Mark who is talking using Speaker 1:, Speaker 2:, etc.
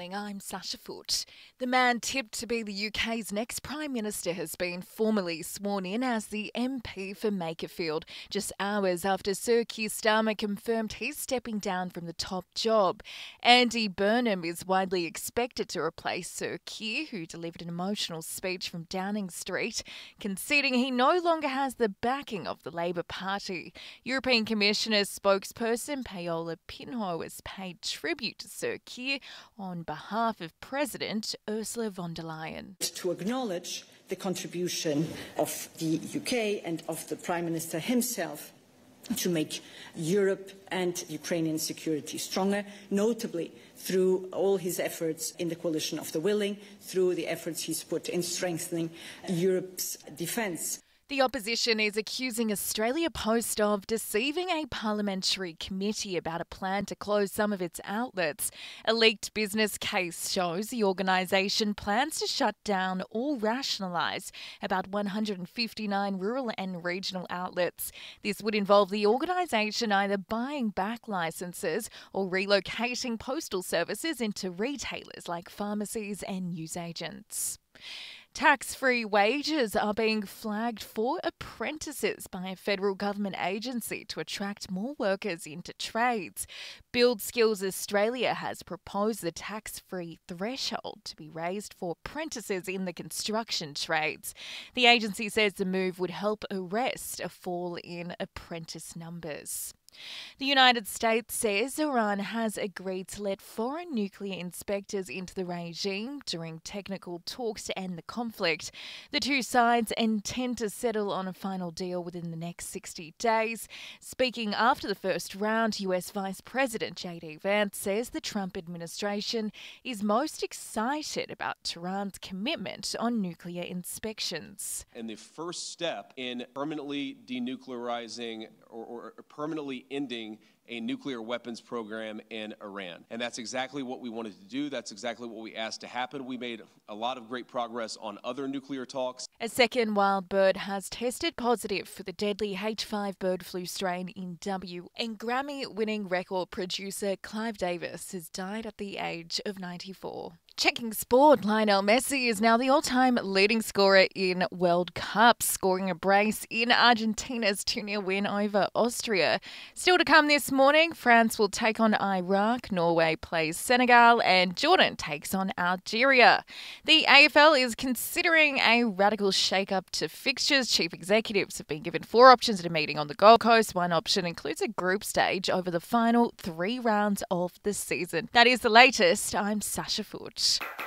Speaker 1: morning, I'm Sasha Foote. The man tipped to be the UK's next Prime Minister has been formally sworn in as the MP for Makerfield, just hours after Sir Keir Starmer confirmed he's stepping down from the top job. Andy Burnham is widely expected to replace Sir Keir, who delivered an emotional speech from Downing Street, conceding he no longer has the backing of the Labour Party. European Commissioner spokesperson Paola Pinho has paid tribute to Sir Keir on behalf of President Ursula von der Leyen.
Speaker 2: To acknowledge the contribution of the UK and of the Prime Minister himself to make Europe and Ukrainian security stronger, notably through all his efforts in the coalition of the willing, through the efforts he's put in strengthening Europe's defence.
Speaker 1: The opposition is accusing Australia Post of deceiving a parliamentary committee about a plan to close some of its outlets. A leaked business case shows the organisation plans to shut down or rationalise about 159 rural and regional outlets. This would involve the organisation either buying back licences or relocating postal services into retailers like pharmacies and newsagents. Tax-free wages are being flagged for apprentices by a federal government agency to attract more workers into trades. Build Skills Australia has proposed the tax-free threshold to be raised for apprentices in the construction trades. The agency says the move would help arrest a fall in apprentice numbers. The United States says Iran has agreed to let foreign nuclear inspectors into the regime during technical talks to end the conflict. The two sides intend to settle on a final deal within the next 60 days. Speaking after the first round, US Vice President J.D. Vance says the Trump administration is most excited about Tehran's commitment on nuclear inspections.
Speaker 3: And the first step in permanently denuclearizing or permanently ending a nuclear weapons program in Iran. And that's exactly what we wanted to do. That's exactly what we asked to happen. We made a lot of great progress on other nuclear talks.
Speaker 1: A second wild bird has tested positive for the deadly H5 bird flu strain in W. And Grammy-winning record producer Clive Davis has died at the age of 94. Checking sport, Lionel Messi is now the all-time leading scorer in World Cups, scoring a brace in Argentina's 2-0 win over Austria. Still to come this morning, France will take on Iraq, Norway plays Senegal, and Jordan takes on Algeria. The AFL is considering a radical shake-up to fixtures. Chief executives have been given 4 options at a meeting on the Gold Coast. One option includes a group stage over the final 3 rounds of the season. That is the latest. I'm Sasha Foote.